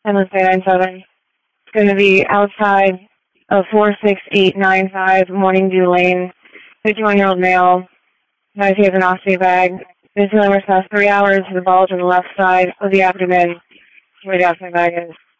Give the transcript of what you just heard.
Endless Day 97. It's going to be outside of 46895 Morning Dew Lane. 51-year-old male. Has an ostomy bag. Been feeling worse past 3 hours. The bulge on the left side of the abdomen where the ostomy bag is.